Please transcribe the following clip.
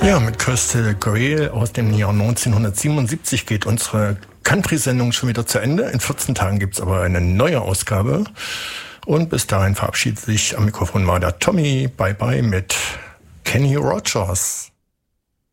Ja, mit Crystal Grail aus dem Jahr 1977 geht unsere Country-Sendung schon wieder zu Ende. In 14 Tagen gibt's aber eine neue Ausgabe. Und bis dahin verabschiedet sich am Mikrofon mal der Tommy. Bye bye mit Kenny Rogers.